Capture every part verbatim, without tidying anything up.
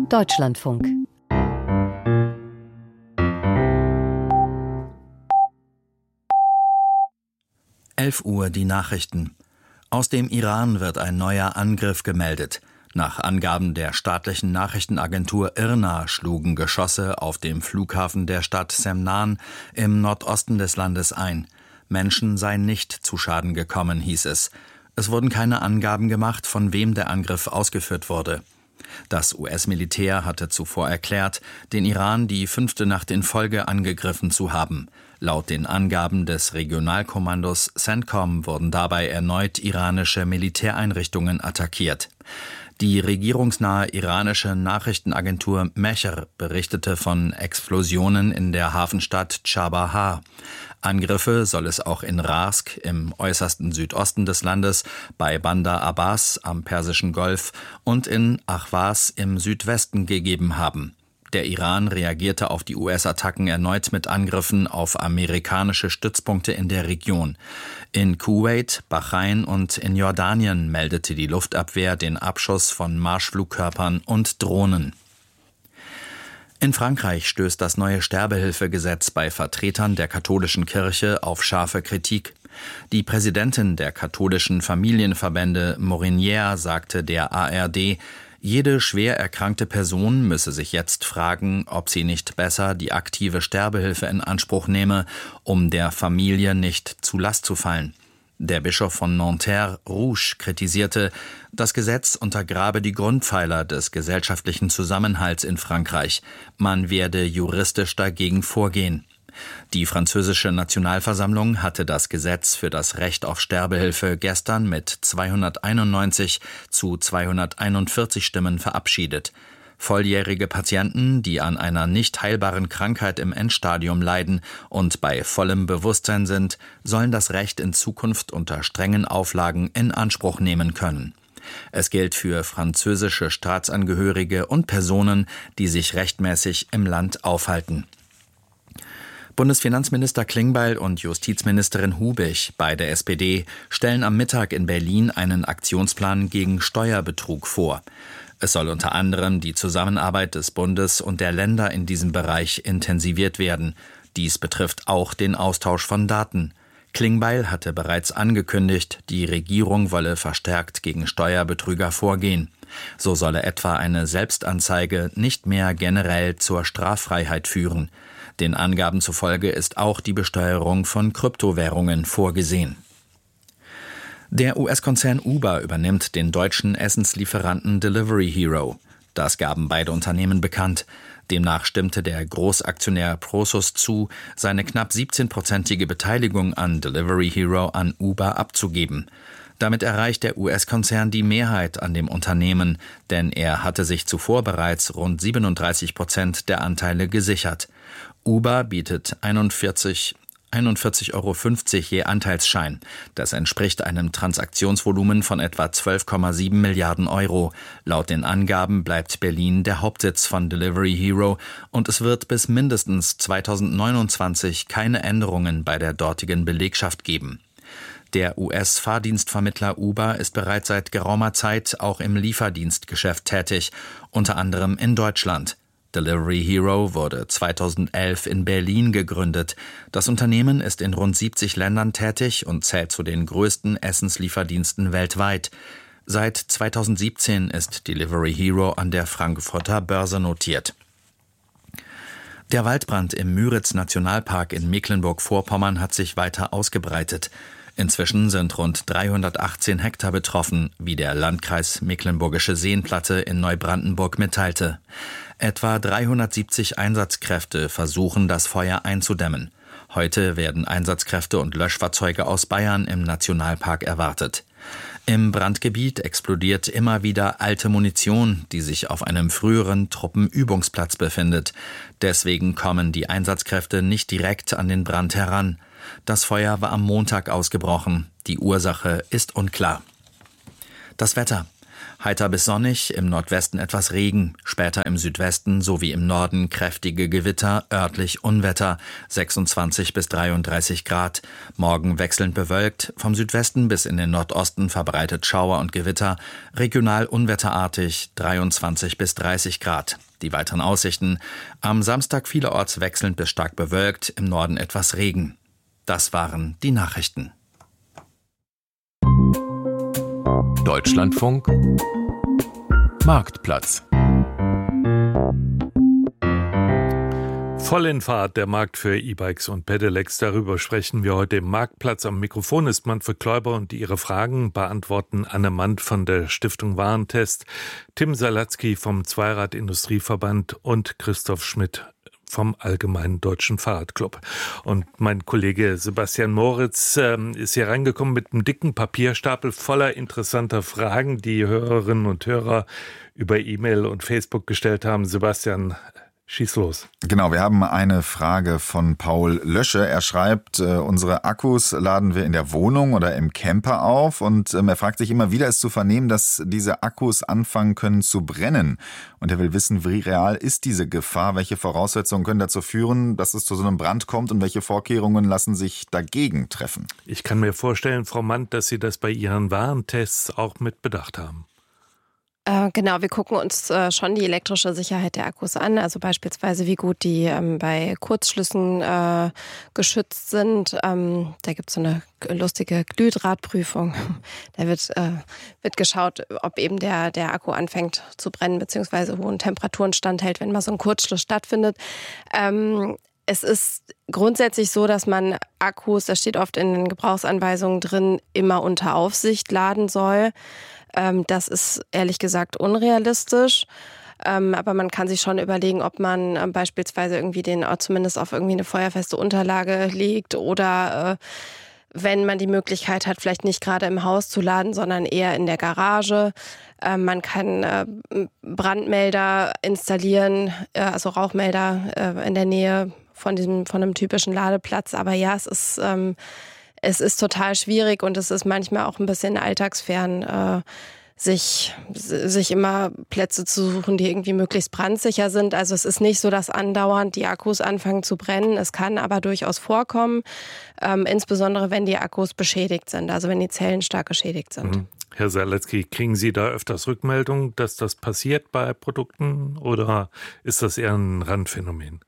Deutschlandfunk. elf Uhr die Nachrichten. Aus dem Iran wird ein neuer Angriff gemeldet. Nach Angaben der staatlichen Nachrichtenagentur I R N A schlugen Geschosse auf dem Flughafen der Stadt Semnan im Nordosten des Landes ein. Menschen seien nicht zu Schaden gekommen, hieß es. Es wurden keine Angaben gemacht, von wem der Angriff ausgeführt wurde. Das U S-Militär hatte zuvor erklärt, den Iran die fünfte Nacht in Folge angegriffen zu haben. Laut den Angaben des Regionalkommandos CENTCOM wurden dabei erneut iranische Militäreinrichtungen attackiert. Die regierungsnahe iranische Nachrichtenagentur Mehr berichtete von Explosionen in der Hafenstadt Chabahar. Angriffe soll es auch in Rask im äußersten Südosten des Landes, bei Bandar Abbas am Persischen Golf und in Ahvaz im Südwesten gegeben haben. Der Iran reagierte auf die U S-Attacken erneut mit Angriffen auf amerikanische Stützpunkte in der Region. In Kuwait, Bahrain und in Jordanien meldete die Luftabwehr den Abschuss von Marschflugkörpern und Drohnen. In Frankreich stößt das neue Sterbehilfegesetz bei Vertretern der katholischen Kirche auf scharfe Kritik. Die Präsidentin der katholischen Familienverbände Morinière sagte der A R D, jede schwer erkrankte Person müsse sich jetzt fragen, ob sie nicht besser die aktive Sterbehilfe in Anspruch nehme, um der Familie nicht zu Last zu fallen. Der Bischof von Nanterre, Rouge, kritisierte, das Gesetz untergrabe die Grundpfeiler des gesellschaftlichen Zusammenhalts in Frankreich. Man werde juristisch dagegen vorgehen. Die französische Nationalversammlung hatte das Gesetz für das Recht auf Sterbehilfe gestern mit zweihunderteinundneunzig zu zweihunderteinundvierzig Stimmen verabschiedet. Volljährige Patienten, die an einer nicht heilbaren Krankheit im Endstadium leiden und bei vollem Bewusstsein sind, sollen das Recht in Zukunft unter strengen Auflagen in Anspruch nehmen können. Es gilt für französische Staatsangehörige und Personen, die sich rechtmäßig im Land aufhalten. Bundesfinanzminister Klingbeil und Justizministerin Hubig, beide S P D, stellen am Mittag in Berlin einen Aktionsplan gegen Steuerbetrug vor. Es soll unter anderem die Zusammenarbeit des Bundes und der Länder in diesem Bereich intensiviert werden. Dies betrifft auch den Austausch von Daten. Klingbeil hatte bereits angekündigt, die Regierung wolle verstärkt gegen Steuerbetrüger vorgehen. So solle etwa eine Selbstanzeige nicht mehr generell zur Straffreiheit führen. Den Angaben zufolge ist auch die Besteuerung von Kryptowährungen vorgesehen. Der U S-Konzern Uber übernimmt den deutschen Essenslieferanten Delivery Hero. Das gaben beide Unternehmen bekannt. Demnach stimmte der Großaktionär Prosus zu, seine knapp siebzehnprozentige Beteiligung an Delivery Hero an Uber abzugeben. Damit erreicht der U S-Konzern die Mehrheit an dem Unternehmen, denn er hatte sich zuvor bereits rund siebenunddreißig Prozent der Anteile gesichert. Uber bietet einundvierzig Euro fünfzig je Anteilsschein. Das entspricht einem Transaktionsvolumen von etwa zwölf Komma sieben Milliarden Euro. Laut den Angaben bleibt Berlin der Hauptsitz von Delivery Hero und es wird bis mindestens zweitausendneunundzwanzig keine Änderungen bei der dortigen Belegschaft geben. Der U S-Fahrdienstvermittler Uber ist bereits seit geraumer Zeit auch im Lieferdienstgeschäft tätig, unter anderem in Deutschland. Delivery Hero wurde zweitausendelf in Berlin gegründet. Das Unternehmen ist in rund siebzig Ländern tätig und zählt zu den größten Essenslieferdiensten weltweit. Seit zweitausendsiebzehn ist Delivery Hero an der Frankfurter Börse notiert. Der Waldbrand im Müritz-Nationalpark in Mecklenburg-Vorpommern hat sich weiter ausgebreitet. Inzwischen sind rund dreihundertachtzehn Hektar betroffen, wie der Landkreis Mecklenburgische Seenplatte in Neubrandenburg mitteilte. Etwa dreihundertsiebzig Einsatzkräfte versuchen, das Feuer einzudämmen. Heute werden Einsatzkräfte und Löschfahrzeuge aus Bayern im Nationalpark erwartet. Im Brandgebiet explodiert immer wieder alte Munition, die sich auf einem früheren Truppenübungsplatz befindet. Deswegen kommen die Einsatzkräfte nicht direkt an den Brand heran. Das Feuer war am Montag ausgebrochen. Die Ursache ist unklar. Das Wetter. Heiter bis sonnig, im Nordwesten etwas Regen, später im Südwesten sowie im Norden kräftige Gewitter, örtlich Unwetter, sechsundzwanzig bis dreiunddreißig Grad. Morgen wechselnd bewölkt, vom Südwesten bis in den Nordosten verbreitet Schauer und Gewitter, regional unwetterartig, dreiundzwanzig bis dreißig Grad. Die weiteren Aussichten: am Samstag vielerorts wechselnd bis stark bewölkt, im Norden etwas Regen. Das waren die Nachrichten. Deutschlandfunk Marktplatz. Voll in Fahrt, der Markt für E-Bikes und Pedelecs. Darüber sprechen wir heute im Marktplatz. Am Mikrofon ist Manfred Kläuber und Ihre Fragen beantworten Anne Mandt von der Stiftung Warentest, Tim Salatzky vom Zweirad-Industrieverband und Christoph Schmidt vom Allgemeinen Deutschen Fahrradclub. Und mein Kollege Sebastian Moritz äh, ist hier reingekommen mit einem dicken Papierstapel voller interessanter Fragen, die Hörerinnen und Hörer über E-Mail und Facebook gestellt haben. Sebastian, schieß los. Genau, wir haben eine Frage von Paul Lösche. Er schreibt, äh, unsere Akkus laden wir in der Wohnung oder im Camper auf und ähm, er fragt sich immer wieder, ist zu vernehmen, dass diese Akkus anfangen können zu brennen. Und er will wissen, wie real ist diese Gefahr, welche Voraussetzungen können dazu führen, dass es zu so einem Brand kommt und welche Vorkehrungen lassen sich dagegen treffen. Ich kann mir vorstellen, Frau Mandt, dass Sie das bei Ihren Warentests auch mit bedacht haben. Äh, genau, wir gucken uns äh, schon die elektrische Sicherheit der Akkus an, also beispielsweise wie gut die ähm, bei Kurzschlüssen äh, geschützt sind. Ähm, da gibt es so eine lustige Glühdrahtprüfung. Da wird, äh, wird geschaut, ob eben der, der Akku anfängt zu brennen, beziehungsweise hohen Temperaturen standhält, wenn mal so ein Kurzschluss stattfindet. Ähm, Es ist grundsätzlich so, dass man Akkus, das steht oft in den Gebrauchsanweisungen drin, immer unter Aufsicht laden soll. Das ist ehrlich gesagt unrealistisch. Aber man kann sich schon überlegen, ob man beispielsweise irgendwie den zumindest auf irgendwie eine feuerfeste Unterlage legt oder wenn man die Möglichkeit hat, vielleicht nicht gerade im Haus zu laden, sondern eher in der Garage. Man kann Brandmelder installieren, also Rauchmelder in der Nähe von diesem, von einem typischen Ladeplatz. Aber ja, es ist, ähm, es ist total schwierig und es ist manchmal auch ein bisschen alltagsfern, äh, sich, sich immer Plätze zu suchen, die irgendwie möglichst brandsicher sind. Also es ist nicht so, dass andauernd die Akkus anfangen zu brennen. Es kann aber durchaus vorkommen, ähm, insbesondere wenn die Akkus beschädigt sind, also wenn die Zellen stark geschädigt sind. Mhm. Herr Salatzky, kriegen Sie da öfters Rückmeldungen, dass das passiert bei Produkten oder ist das eher ein Randphänomen?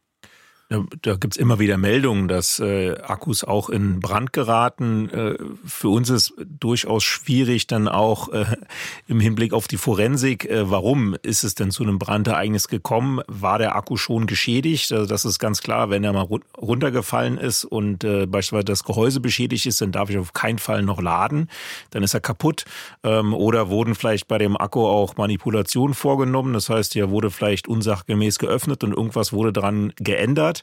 Da gibt's immer wieder Meldungen, dass äh, Akkus auch in Brand geraten. Äh, für uns ist durchaus schwierig dann auch äh, im Hinblick auf die Forensik, äh, warum ist es denn zu einem Brandereignis gekommen? War der Akku schon geschädigt? Also das ist ganz klar, wenn er mal runtergefallen ist und äh, beispielsweise das Gehäuse beschädigt ist, dann darf ich auf keinen Fall noch laden. Dann ist er kaputt. Ähm, oder wurden vielleicht bei dem Akku auch Manipulationen vorgenommen? Das heißt, er wurde vielleicht unsachgemäß geöffnet und irgendwas wurde dran geändert.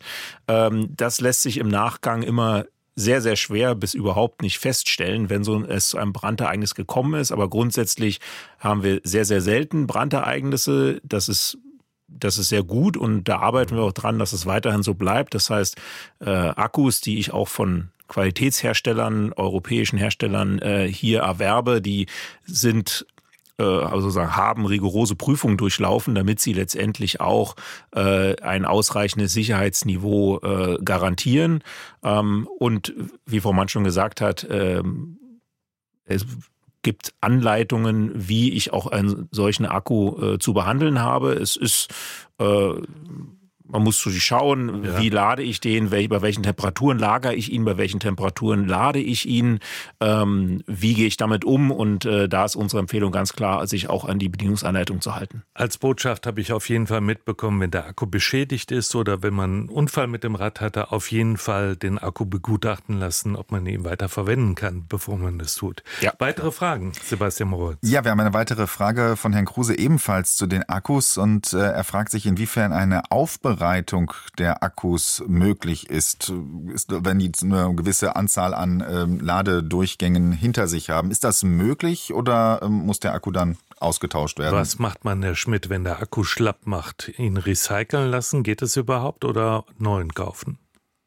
Das lässt sich im Nachgang immer sehr, sehr schwer bis überhaupt nicht feststellen, wenn so es zu einem Brandereignis gekommen ist. Aber grundsätzlich haben wir sehr, sehr selten Brandereignisse. Das ist, das ist sehr gut und da arbeiten wir auch dran, dass es weiterhin so bleibt. Das heißt, äh, Akkus, die ich auch von Qualitätsherstellern, europäischen Herstellern äh, hier erwerbe, die sind also sagen, haben rigorose Prüfungen durchlaufen, damit sie letztendlich auch äh, ein ausreichendes Sicherheitsniveau äh, garantieren. Ähm, und wie Frau Mann schon gesagt hat, ähm, es gibt Anleitungen, wie ich auch einen solchen Akku äh, zu behandeln habe. Es ist äh, Man muss zu schauen, ja. Wie lade ich den, welch, bei welchen Temperaturen lagere ich ihn, bei welchen Temperaturen lade ich ihn, ähm, wie gehe ich damit um und äh, da ist unsere Empfehlung ganz klar, sich auch an die Bedienungsanleitung zu halten. Als Botschaft habe ich auf jeden Fall mitbekommen, wenn der Akku beschädigt ist oder wenn man einen Unfall mit dem Rad hatte, auf jeden Fall den Akku begutachten lassen, ob man ihn weiter verwenden kann, bevor man das tut. Ja. Weitere Fragen, Sebastian Moritz? Ja, wir haben eine weitere Frage von Herrn Kruse ebenfalls zu den Akkus und äh, er fragt sich, inwiefern eine Aufbereitung der Akkus möglich ist, ist wenn die eine gewisse Anzahl an ähm, Ladedurchgängen hinter sich haben. Ist das möglich oder ähm, muss der Akku dann ausgetauscht werden? Was macht man, Herr Schmidt, wenn der Akku schlapp macht? Ihn recyceln lassen? Geht es überhaupt oder neuen kaufen?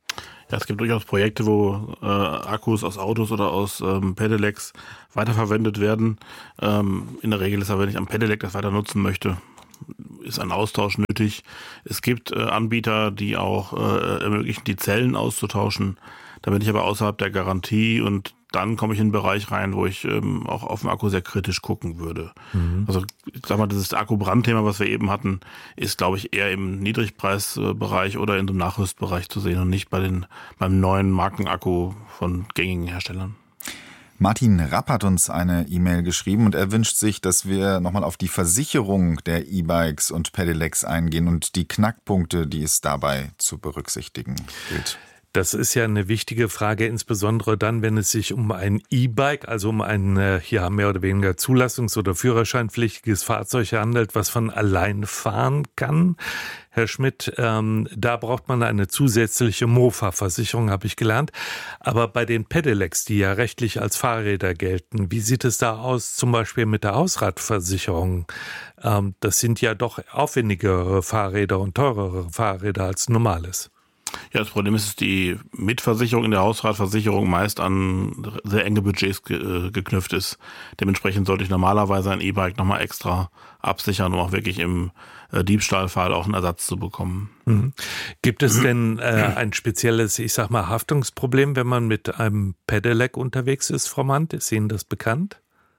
Ja, es gibt durchaus Projekte, wo äh, Akkus aus Autos oder aus ähm, Pedelecs weiterverwendet werden. Ähm, in der Regel ist aber, wenn ich am Pedelec das weiter nutzen möchte, ist ein Austausch nötig. Es gibt äh, Anbieter, die auch äh, ermöglichen, die Zellen auszutauschen. Da bin ich aber außerhalb der Garantie und dann komme ich in einen Bereich rein, wo ich ähm, auch auf den Akku sehr kritisch gucken würde. Mhm. Also ich sag mal, dieses Akkubrandthema, was wir eben hatten, ist, glaube ich, eher im Niedrigpreisbereich oder in dem Nachrüstbereich zu sehen und nicht bei den beim neuen Markenakku von gängigen Herstellern. Martin Rapp hat uns eine E-Mail geschrieben und er wünscht sich, dass wir nochmal auf die Versicherung der E-Bikes und Pedelecs eingehen und die Knackpunkte, die es dabei zu berücksichtigen gilt. Das ist ja eine wichtige Frage, insbesondere dann, wenn es sich um ein E-Bike, also um ein ja, mehr oder weniger zulassungs- oder führerscheinpflichtiges Fahrzeug handelt, was von allein fahren kann. Herr Schmidt, ähm, da braucht man eine zusätzliche Mofa-Versicherung, habe ich gelernt. Aber bei den Pedelecs, die ja rechtlich als Fahrräder gelten, wie sieht es da aus, zum Beispiel mit der Hausratversicherung? Ähm, das sind ja doch aufwendigere Fahrräder und teurere Fahrräder als normales. Ja, das Problem ist, dass die Mitversicherung in der Hausratversicherung meist an sehr enge Budgets ge- äh, geknüpft ist. Dementsprechend sollte ich normalerweise ein E-Bike nochmal extra absichern, um auch wirklich im äh, Diebstahlfall auch einen Ersatz zu bekommen. Mhm. Gibt es denn äh, ein spezielles, ich sag mal, Haftungsproblem, wenn man mit einem Pedelec unterwegs ist, Frau Mandt? Ist Ihnen das bekannt?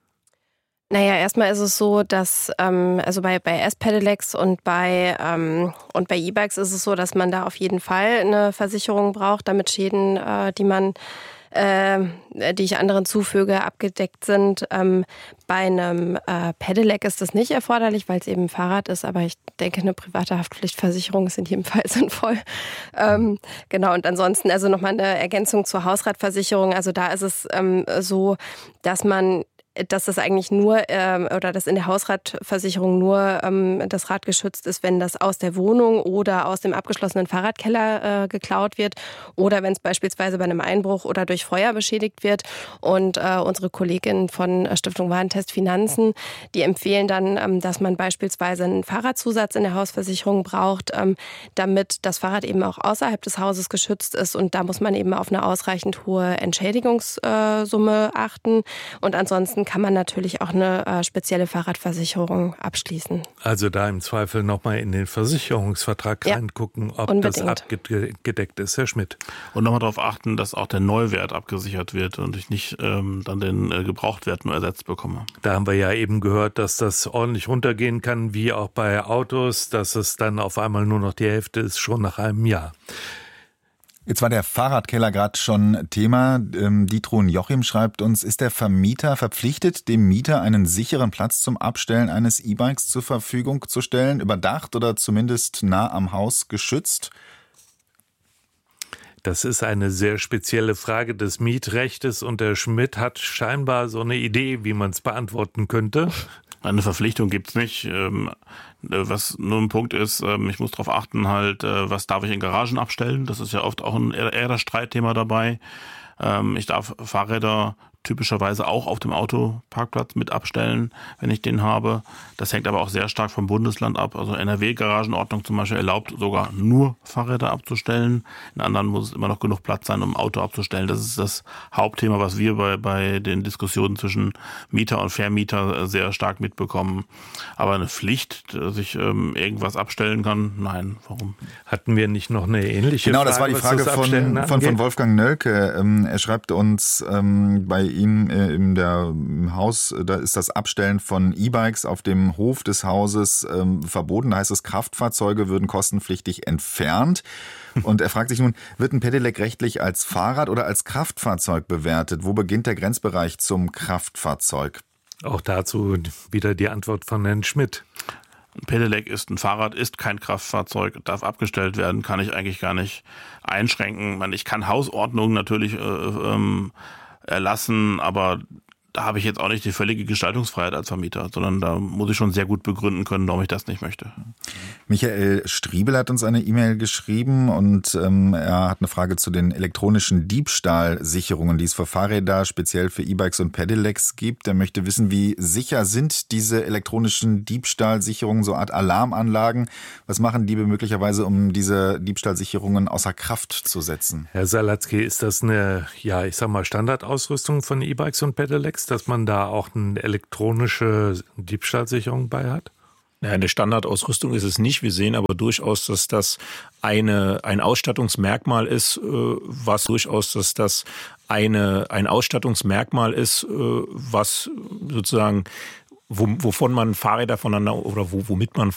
Naja, erstmal ist es so, dass ähm, also bei, bei S-Pedelecs und bei ähm, und bei E-Bikes ist es so, dass man da auf jeden Fall eine Versicherung braucht, damit Schäden, äh, die man äh, die ich anderen zufüge, abgedeckt sind. Ähm, bei einem äh, Pedelec ist das nicht erforderlich, weil es eben ein Fahrrad ist, aber ich denke, eine private Haftpflichtversicherung ist in jedem Fall sinnvoll. Ähm, genau, und ansonsten also nochmal eine Ergänzung zur Hausratversicherung. Also da ist es ähm, so, dass man dass das eigentlich nur ähm, oder dass in der Hausratversicherung nur ähm, das Rad geschützt ist, wenn das aus der Wohnung oder aus dem abgeschlossenen Fahrradkeller äh, geklaut wird oder wenn es beispielsweise bei einem Einbruch oder durch Feuer beschädigt wird. Und äh, unsere Kolleginnen von Stiftung Warentest Finanzen, die empfehlen dann, ähm, dass man beispielsweise einen Fahrradzusatz in der Hausversicherung braucht, ähm, damit das Fahrrad eben auch außerhalb des Hauses geschützt ist. Und da muss man eben auf eine ausreichend hohe Entschädigungssumme achten. Und ansonsten kann man natürlich auch eine äh, spezielle Fahrradversicherung abschließen. Also da im Zweifel nochmal in den Versicherungsvertrag ja, reingucken, ob unbedingt. Das abgedeckt ist, Herr Schmidt. Und nochmal darauf achten, dass auch der Neuwert abgesichert wird und ich nicht ähm, dann den äh, Gebrauchtwert nur ersetzt bekomme. Da haben wir ja eben gehört, dass das ordentlich runtergehen kann, wie auch bei Autos, dass es dann auf einmal nur noch die Hälfte ist, schon nach einem Jahr. Jetzt war der Fahrradkeller gerade schon Thema. Ähm, Dietron Jochim schreibt uns, ist der Vermieter verpflichtet, dem Mieter einen sicheren Platz zum Abstellen eines E-Bikes zur Verfügung zu stellen, überdacht oder zumindest nah am Haus geschützt? Das ist eine sehr spezielle Frage des Mietrechtes und der Schmidt hat scheinbar so eine Idee, wie man es beantworten könnte. Eine Verpflichtung gibt's nicht. Was nur ein Punkt ist, ich muss darauf achten, halt, was darf ich in Garagen abstellen? Das ist ja oft auch ein eher das Streitthema dabei. Ich darf Fahrräder typischerweise auch auf dem Autoparkplatz mit abstellen, wenn ich den habe. Das hängt aber auch sehr stark vom Bundesland ab. Also N R W-Garagenordnung zum Beispiel erlaubt sogar nur Fahrräder abzustellen. In anderen muss es immer noch genug Platz sein, um ein Auto abzustellen. Das ist das Hauptthema, was wir bei, bei den Diskussionen zwischen Mieter und Vermieter sehr stark mitbekommen. Aber eine Pflicht, dass ich ähm, irgendwas abstellen kann, nein, warum? Hatten wir nicht noch eine ähnliche genau, Frage? Genau, das war die Frage von, von, von Wolfgang Nölke. Ähm, er schreibt uns ähm, bei Ihnen äh, in der, im Haus, da ist das Abstellen von E-Bikes auf dem Hof des Hauses ähm, verboten. Da heißt es, Kraftfahrzeuge würden kostenpflichtig entfernt. Und er fragt sich nun, wird ein Pedelec rechtlich als Fahrrad oder als Kraftfahrzeug bewertet? Wo beginnt der Grenzbereich zum Kraftfahrzeug? Auch dazu wieder die Antwort von Herrn Schmidt. Ein Pedelec ist ein Fahrrad, ist kein Kraftfahrzeug, darf abgestellt werden, kann ich eigentlich gar nicht einschränken. Ich kann Hausordnungen natürlich äh, ähm, erlassen, aber da habe ich jetzt auch nicht die völlige Gestaltungsfreiheit als Vermieter, sondern da muss ich schon sehr gut begründen können, warum ich das nicht möchte. Michael Striebel hat uns eine E-Mail geschrieben und ähm, er hat eine Frage zu den elektronischen Diebstahlsicherungen, die es für Fahrräder, speziell für E-Bikes und Pedelecs gibt. Er möchte wissen, wie sicher sind diese elektronischen Diebstahlsicherungen, so eine Art Alarmanlagen? Was machen Diebe möglicherweise, um diese Diebstahlsicherungen außer Kraft zu setzen? Herr Salatzky, ist das eine, ja, ich sag mal, Standardausrüstung von E-Bikes und Pedelecs, dass man da auch eine elektronische Diebstahlsicherung bei hat? Ja, eine Standardausrüstung ist es nicht. Wir sehen aber durchaus, dass das eine, ein Ausstattungsmerkmal ist, was durchaus, dass das eine, ein Ausstattungsmerkmal ist, was sozusagen, wovon man Fahrräder voneinander oder womit man